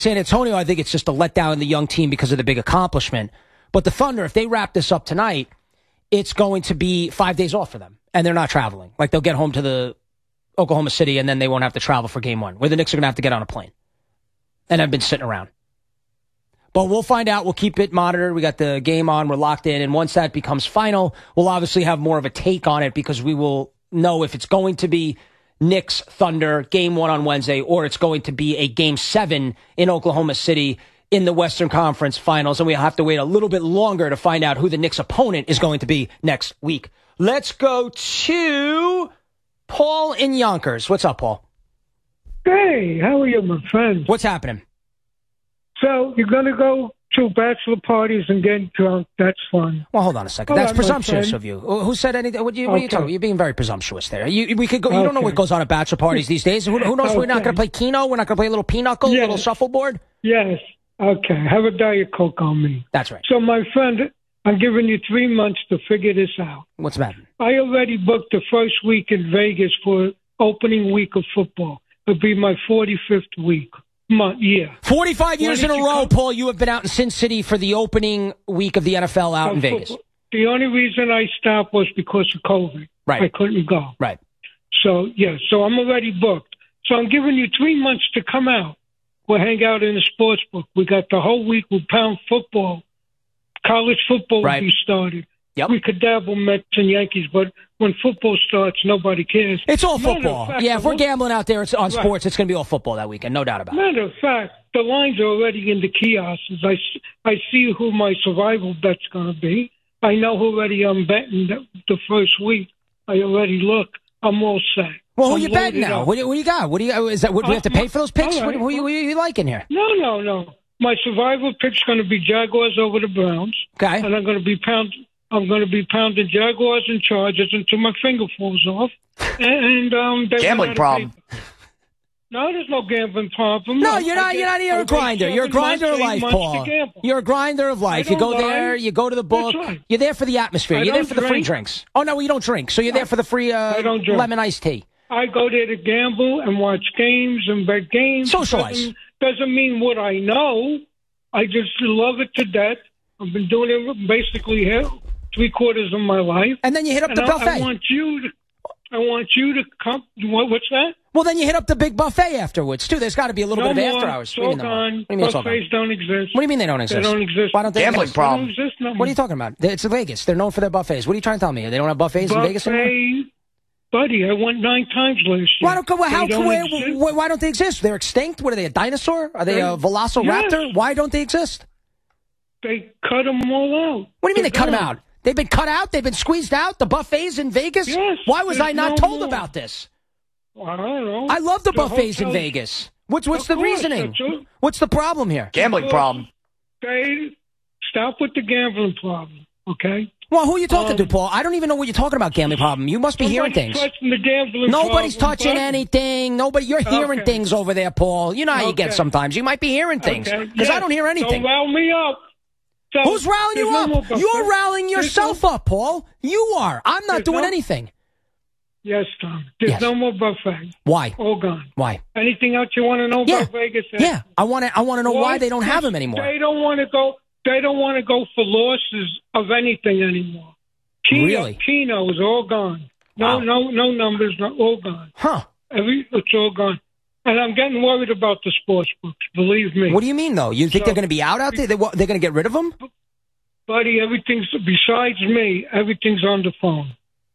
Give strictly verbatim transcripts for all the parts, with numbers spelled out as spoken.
San Antonio, I think it's just a letdown in the young team because of the big accomplishment. But the Thunder, if they wrap this up tonight, it's going to be five days off for them, and they're not traveling. Like, they'll get home to the Oklahoma City, and then they won't have to travel for game one, where the Knicks are going to have to get on a plane. And I've been sitting around. But we'll find out. We'll keep it monitored. We got the game on. We're locked in. And once that becomes final, we'll obviously have more of a take on it because we will know if it's going to be Knicks Thunder game one on Wednesday or it's going to be a game seven in Oklahoma City in the Western Conference Finals. And we'll have to wait a little bit longer to find out who the Knicks opponent is going to be next week. Let's go to Paul in Yonkers. What's up, Paul? Hey, how are you, my friend? What's happening? So, you're going to go to bachelor parties and get drunk. That's fun. Well, hold on a second. All That's right, presumptuous of you. Who said anything? What, you, what okay. are you talking about? You're being very presumptuous there. You, we could go, you okay. don't know what goes on at bachelor parties these days. Who, who knows okay. we're not going to play Keno? We're not going to play a little pinochle, a yes. little shuffleboard? Yes. Okay. Have a Diet Coke on me. That's right. So, my friend, I'm giving you three months to figure this out. What's that? I already booked the first week in Vegas for opening week of football. It'll be my forty-fifth week. Month, yeah. forty-five years in a row, come? Paul, you have been out in Sin City for the opening week of the N F L out Uh, in Vegas. football. The only reason I stopped was because of COVID. Right. I couldn't go. Right. So, yeah, so I'm already booked. So I'm giving you three months to come out. We'll hang out in the sports book. We got the whole week with pound football. College football Right. will be started. Yep. We could dabble Mets and Yankees, but when football starts, nobody cares. It's all Matter football. of fact, Yeah, if we're the- gambling out there it's on Right. sports, it's going to be all football that weekend, no doubt about it. Matter of fact, the lines are already in the kiosks. I, s- I see who my survival bet's going to be. I know who already I'm betting the, the first week. I already look. I'm all set. Well, who I'm you betting loaded now? up. What do, what do you got? What do you is that? What, do we have to pay for those picks? All right. What, who, you- who you liking here? No, no, no. My survival pick's going to be Jaguars over the Browns. Okay. And I'm going to be pound. I'm going to be pounding Jaguars and Chargers until my finger falls off. And, and um, they Gambling problem. pay- No, there's no gambling problem. No, I- you're I not. get- You're not. You're I a wait grinder. You're a seven grinder of months, eight life, months Paul. to gamble. You're a grinder of life. You don't go there. lie. You go to the book. That's right. You're there for the atmosphere. I You're there don't for the free drink. drinks. Oh no, you don't drink. So you're there for the free uh, I don't drink. lemon iced tea. I go there to gamble and watch games and bet games. Socialize. Doesn't, doesn't mean what I know. I just love it to death. I've been doing it basically here three quarters of my life. And then you hit up And the I, buffet. I want you to. I want you to come. What, what's that? Well, then you hit up the big buffet afterwards too. There's got to be a little no bit of more. after hours. It's What do all you mean no more? gone. What do you mean it's all gone? Buffets don't exist. What do you mean they don't exist? They don't exist. Why don't they Gambling exist? problem. They don't exist no more. What are you talking about? It's Vegas. They're known for their buffets. What are you trying to tell me? They don't have buffets in Vegas anymore? Buffet, buddy, I went nine times last year. Why don't well, how They don't why, exist. why, why don't they exist? They're extinct. What are they? A dinosaur? Are they a They- velociraptor? Yes. Why don't they exist? They cut them all out. What do you mean they They're cut them gone. out? They've been cut out. They've been squeezed out. The buffets in Vegas. Yes, Why was there's I not no told more. about this? I don't know. I love the, The buffets in hotels- Vegas. What's what's Of the course, reasoning? that's it. What's the problem here? Gambling problem. They stop with the gambling problem, okay? Well, who are you talking Um, to, Paul? I don't even know what you're talking about. Gambling problem. You must be hearing Nobody's things. touching the gambling Nobody's problem, touching but- anything. Nobody. You're hearing Okay. things over there, Paul. You know how you get Okay. sometimes. You might be hearing things Okay, because I yes. don't hear anything. Don't rile me up. So, Who's riling there's you no more up? buffet. You're riling There's yourself no- up, Paul. You are. I'm not There's doing no- anything. Yes, Tom. There's Yes. no more buffet. Why? All gone. Why? Anything else you want to know Yeah. about Vegas? Yeah, I want to. I want to know why Why? they don't have them anymore. They don't want to go. They don't want to go for losses of anything anymore. Keno, Really? Keno is all gone. No, Wow. no, no numbers. No, all gone. Huh? Every, it's all gone. And I'm getting worried about the sports books. Believe me, What do you mean, though? You think So- they're going to be out out there? They, what, they're going to get rid of them? buddy. Everything's besides me. Everything's on the phone.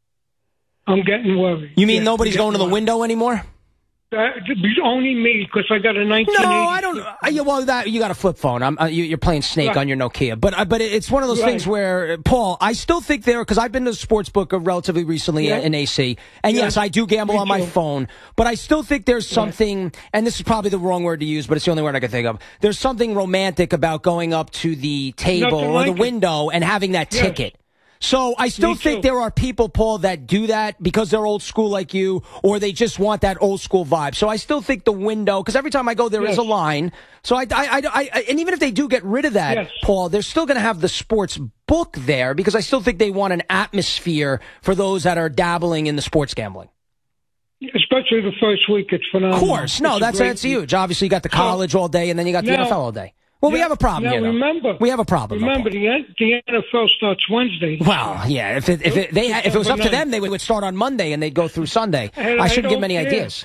I'm getting worried. You mean Yeah, nobody's I'm going to the getting window anymore? That, only me, because I got a nineteen eighty. No, I don't. Uh, yeah, well, that you got a flip phone. I'm, uh, you, you're playing Snake Right. on your Nokia, but uh, but it's one of those Right. things where uh, Paul, I still think there because I've been to the sports book relatively recently Yeah. in A C, and Yeah. yes, I do gamble Me on my too. phone, but I still think there's something, and this is probably the wrong word to use, but it's the only word I can think of. There's something romantic about going up to the table Nothing or like the it. window and having that Yes. ticket. So I still Me think too. there are people, Paul, that do that because they're old school like you, or they just want that old school vibe. So I still think the window, because every time I go, there is Yes. a line. So I, I, I, I, and even if they do get rid of that, Yes. Paul, they're still going to have the sports book there because I still think they want an atmosphere for those that are dabbling in the sports gambling. Especially especially the first week, it's phenomenal. Of course. No, it's that's that's huge. Obviously, you got the college all day, and then you got the now, N F L all day. Well, we now, have a problem now here, though. remember, we have a problem. Remember, the, N- the N F L starts Wednesday. Well, yeah. If it, if it, they if it was up to them, they would start on Monday and they'd go through Sunday. And I shouldn't I give many care. ideas.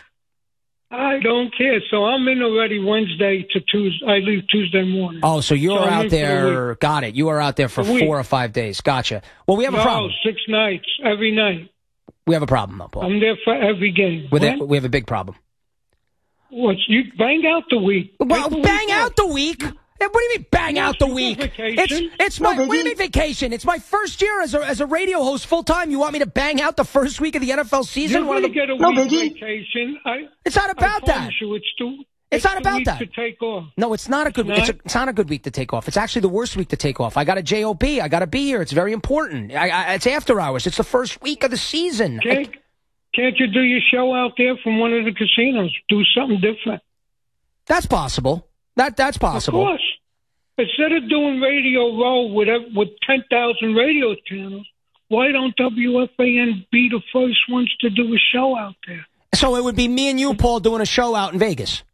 I don't care. So I'm in already Wednesday to Tuesday. I leave Tuesday morning. Oh, so you're so out there. Got it. You are out there for four or five days. Gotcha. Well, we have no, a problem. six nights, every night. We have a problem, though, Paul. I'm there for every game. With it, we have a big problem. What? You bang out the week. Well, the bang week out off. the week? What do you mean bang Yes, out the you week? go vacation. It's it's my what do you mean vacation? It's my first year as a as a radio host full time. You want me to bang out the first week of the N F L season? You're One going of to the, get a no, week Biggie. vacation. I, It's not about I that. promise you, it's too. It's, It's not the about week that. to take off. No, it's not a good. It's It's, not? a, it's not a good week to take off. It's actually the worst week to take off. I got a job. I got to be here. It's very important. I, I, it's after hours. It's the first week of the season. Can't, I, can't you do your show out there from one of the casinos? Do something different. that's possible. That that's possible. Of course. Instead of doing Radio Row with ev- with ten thousand radio channels, why don't W F A N be the first ones to do a show out there? So it would be me and you, Paul, doing a show out in Vegas.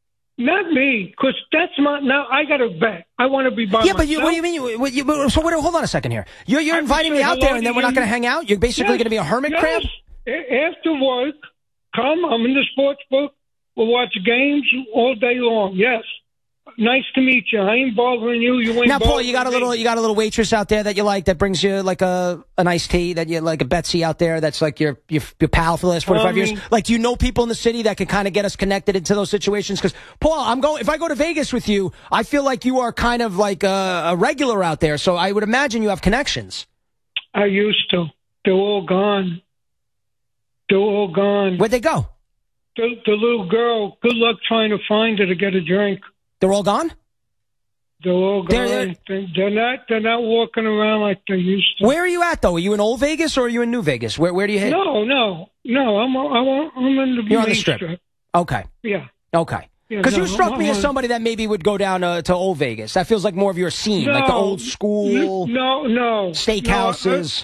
Not me, because that's not. Now I got to bet. I want to be by Yeah, myself. but you, what do you mean? You, what you, so what, hold on a second here. You're you're I inviting say me out hello there, and then to we're not you. going to hang out. You're basically Yes, going to be a hermit yes. crab. A- After work, come. I'm in the sports book. We'll watch games all day long. Yes. Nice to meet you. I ain't bothering you. You ain't Now, Paul, bothering you got a me. little you got a little waitress out there that you like that brings you like a an iced tea that you like a Betsy out there that's like your your, your pal for the last forty-five Um, years. Like, do you know people in the city that can kind of get us connected into those situations? Because Paul, I'm going if I go to Vegas with you, I feel like you are kind of like a, a regular out there. So I would imagine you have connections. I used to. They're all gone. They're all gone. Where'd they go? The, the little girl, good luck trying to find her to get a drink. They're all gone. They're all They're- gone. they're- They're, they're not. They're not walking around like they used to. Where are you at though? Are you in Old Vegas or are you in New Vegas? Where where do you hit? No, no, no. I'm I'm, I'm in the You're on the main strip. Okay. Yeah. Okay. Yeah, Because no, you struck I'm me as on- somebody that maybe would go down uh, to Old Vegas. That feels like more of your scene, like the No, old school No, no. steakhouses.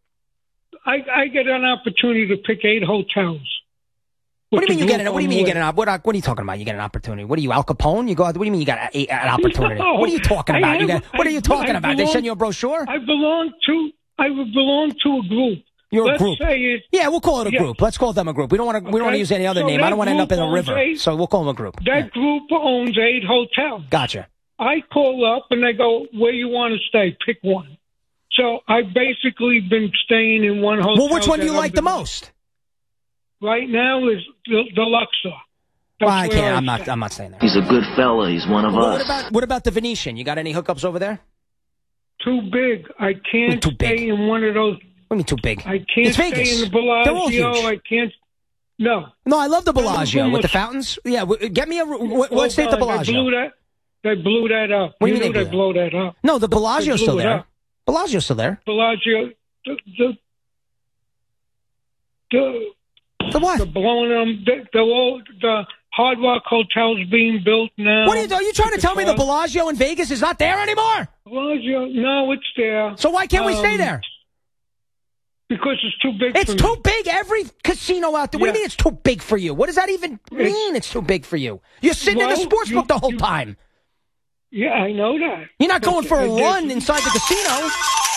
No, I, I get an opportunity to pick eight hotels. What do you mean you get an? an? What do you mean you get an? op- What, what are you talking about? You get an opportunity? What are you, Al Capone? You go out? What do you mean you got a, an opportunity? No, what are you talking I about? You have- got, what are you I- talking I about? they belong- send you a brochure? I belong to. I belong to a group. You're Let's a group. say it, Yeah, we'll call it a Yeah. gupp. Let's call them a group. We don't want to. We don't want to Okay. use any other So name. I that don't want to end up in a group owns river. eight- So we'll call them a group. that Yeah. group owns eight hotels. Gotcha. I call up and they go, "Where you want to stay? Pick one." So I've basically been staying in one hotel. Well, which one do you that I've like the been- most? Right now is the, the Luxor. That's Well, I where can't. I'm not. stay. I'm not staying there. He's a good fella. He's one of Well, us. what about what about the Venetian? You got any hookups over there? Too big. I can't Too big. stay in one of those. What do you mean too big? I can't It's stay Vegas. in the They're all Bellagio. huge. I can't. No. No, I love the Bellagio Almost- with the fountains. Yeah, w- get me a. What, what Oh, state the God, Bellagio? They blew that. They blew that up. What do you you mean knew they they blew blow that up. No, the Bellagio's They still blew it there. up. Bellagio's still there. Bellagio. The the the, The what? the blowing them. The, the old the Hard Rock Hotel's being built now. What are you, are you trying to tell me the Bellagio? Bellagio in Vegas is not there anymore? Bellagio? No, it's there. So why can't we stay Um, there? Because it's too big. It's for too me. big. Every casino out there. What do you Yeah. mean it's too big for you? What does that even mean? It's too big for you. You're sitting in the Well, sports you- book the whole you- time. Yeah, I know that. You're not going for a There's- run inside the casino.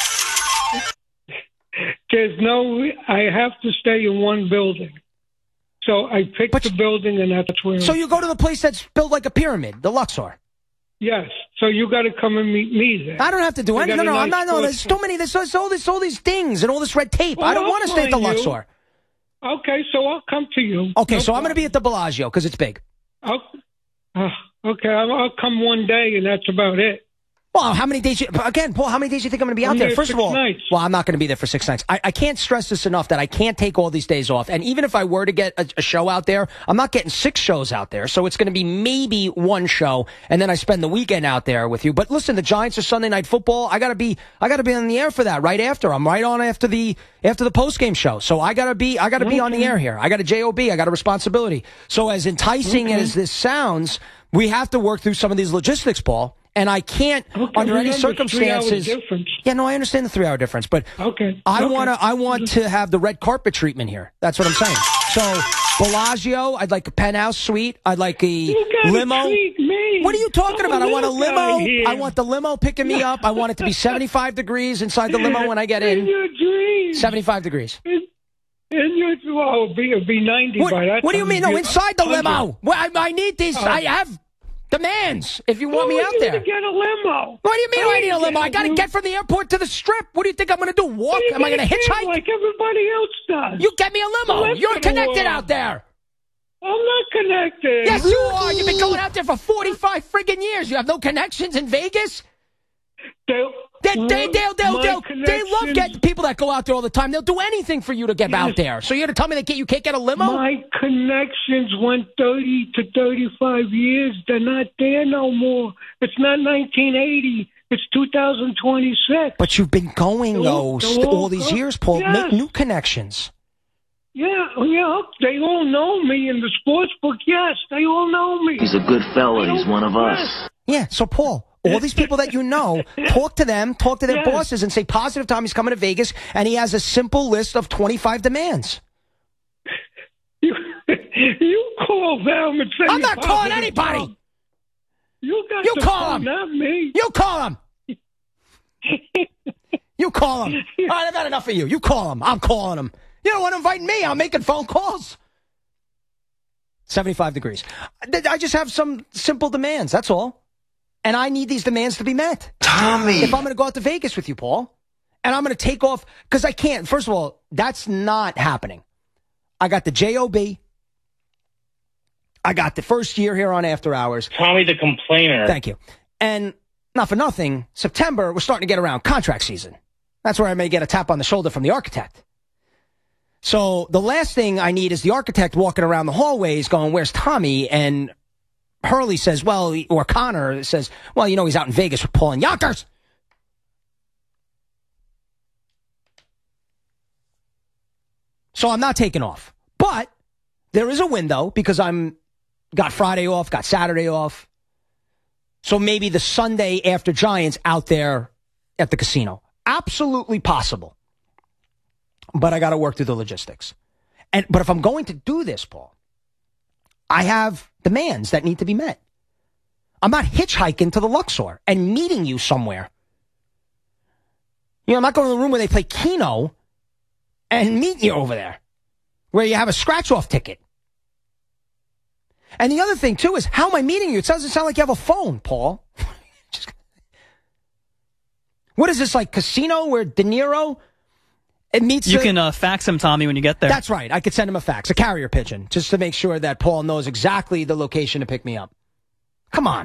There's no. I have to stay in one building. So I picked But- the building, and that's where. So you go to the place that's built like a pyramid, the Luxor. Yes. So you got to come and meet me there. I don't have to do I anything. got No, a no, I'm nice not. No, there's sports- so many. There's, there's all this, all these things and all this red tape. Well, I don't I'll want to stay at the find you. Luxor. Okay, so I'll come to you. Okay, No so I'm going to be problem. at the Bellagio because it's big. I'll, uh, okay, I'll, I'll come one day, and that's about it. Well, how many days? You, again, Paul, how many days do you think I'm going to be out I'm there? there First six of all, nights. well, I'm not going to be there for six nights. I, I can't stress this enough that I can't take all these days off. And even if I were to get a, a show out there, I'm not getting six shows out there. So it's going to be maybe one show, and then I spend the weekend out there with you. But listen, the Giants are Sunday Night Football. I got to be, I got to be on the air for that right after. I'm right on after the after the post game show. So I got to be, I got to be on the air here. I got a job. I got a responsibility. So as enticing Okay. as this sounds, we have to work through some of these logistics, Paul. And I can't, Okay, under any remember, three hours circumstances. difference. Yeah, no, I understand the three-hour difference, but Okay. I okay. want to. I want to have the red carpet treatment here. That's what I'm saying. So Bellagio. I'd like a penthouse suite. I'd like a You gotta limo. treat me. What are you talking I'm about? I want a little guy limo. here. I want the limo picking me up. I want it to be seventy-five degrees inside the limo when I get In in. your dreams. seventy-five degrees. In, in your well, it'll be, it'll be ninety What, by that what do you time. mean? No, You're inside the one hundred. limo. Well, I, I need these. Oh. I have demands if you want me Who out are you there. to get a limo. What do you mean How I are need you a limo? I got to you- get from the airport to the strip. What do you think I'm going to do? Walk? you Am I going to gotta get hitchhike? like everybody else does? You get me a limo. Let's You're get connected along. out there. I'm not connected. Yes, you are. You've been going out there for forty-five friggin' years. You have no connections in Vegas? They, They, they, they'll, they'll, my they'll, they love connections- getting people that go out there all the time. They'll do anything for you to get out there. So you're going to tell me that you can't get a limo? My connections went thirty to thirty-five years. They're not there no more. It's not nineteen eighty. It's two thousand twenty-six. But you've been going, They'll- though, they'll st- all all these go- years, Paul. Yes. Make new connections. Yeah, yeah. They all know me in the sports book. Yes, they all know me. He's a good fella. He's one of us. Yeah, so, Paul, all these people that you know, talk to them, talk to their Yes. bosses, and say, positive Tommy's coming to Vegas, and he has a simple list of twenty-five demands. You, you call them and say I'm not you're calling positive, anybody. Tom. You got You the call phone, him. not me. You call him. You call him. All right, I've had enough of you. You call him. I'm calling him. You don't want to invite me. I'm making phone calls. seventy-five degrees. I I just have some simple demands. That's all. And I need these demands to be met. Tommy. If I'm going to go out to Vegas with you, Paul, and I'm going to take off, because I can't. First of all, that's not happening. I got the J O B. I got the first year here on After Hours. Tommy the complainer. Thank you. And not for nothing, September, we're starting to get around contract season. That's where I may get a tap on the shoulder from the architect. So the last thing I need is the architect walking around the hallways going, where's Tommy? And Hurley says, well, or Connor says, well, you know, he's out in Vegas with Paul and Yonkers. So I'm not taking off. But there is a window because I'm got Friday off, got Saturday off. So maybe the Sunday after Giants out there at the casino. Absolutely possible. But I got to work through the logistics. And but if I'm going to do this, Paul, I have demands that need to be met. I'm not hitchhiking to the Luxor and meeting you somewhere. You know, I'm not going to the room where they play Keno and meet you over there, where you have a scratch-off ticket. And the other thing, too, is how am I meeting you? It doesn't sound like you have a phone, Paul. Just, what is this, like casino where De Niro it meets You the, can uh, fax him, Tommy, when you get there. That's right. I could send him a fax, a carrier pigeon, just to make sure that Paul knows exactly the location to pick me up. Come on.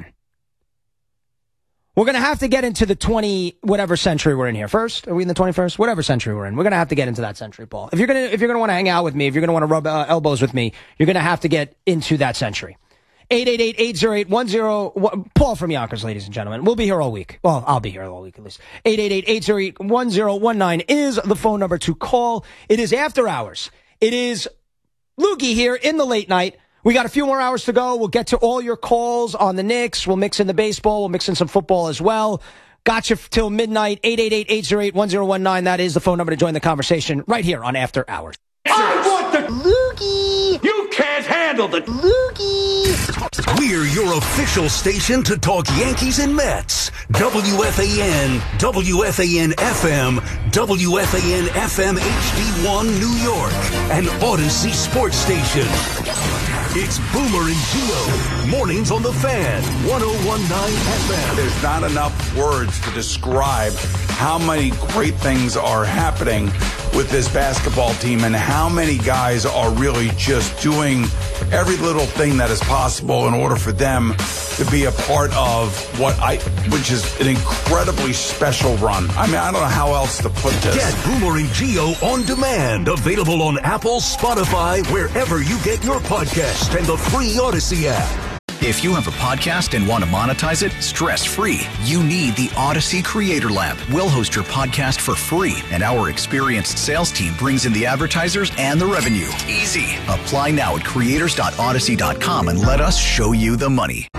We're going to have to get into the twenty whatever century we're in here. First, are we in the twenty-first? Whatever century we're in. We're going to have to get into that century, Paul. If you're going to if you're going to want to hang out with me, if you're going to want to rub uh, elbows with me, you're going to have to get into that century. eight eight eight, eight oh eight, one oh Paul from Yonkers, ladies and gentlemen. We'll be here all week. Well, I'll be here all week at least. eight eight eight, eight oh eight, one oh one nine is the phone number to call. It is After Hours. It is Loogie here in the late night. We got a few more hours to go. We'll get to all your calls on the Knicks. We'll mix in the baseball. We'll mix in some football as well. Got you till midnight. eight eight eight, eight oh eight, one oh one nine. That is the phone number to join the conversation right here on After Hours. I want the Loogie. You can't handle the Loogie. We're your official station to talk Yankees and Mets. W F A N, W F A N F M, W F A N F M H D one New York, an Odyssey sports station. It's Boomer and Gio. Mornings on the Fan, one oh one nine F M. There's not enough words to describe how many great things are happening with this basketball team and how many guys are really just doing every little thing that is possible in order for them to be a part of what I, which is an incredibly special run. I mean, I don't know how else to put this. Get Boomer and Gio on demand. Available on Apple, Spotify, wherever you get your podcast, and the free Odyssey app. If you have a podcast and want to monetize it stress-free, you need the Odyssey Creator Lab. We'll host your podcast for free, and our experienced sales team brings in the advertisers and the revenue. Easy. Apply now at creators dot odyssey dot com and let us show you the money.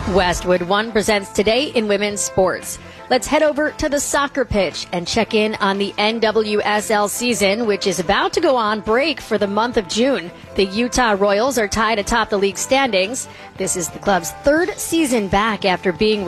Westwood One presents Today in Women's Sports. Let's head over to the soccer pitch and check in on the N W S L season, which is about to go on break for the month of June. The Utah Royals are tied atop the league standings. This is the club's third season back after being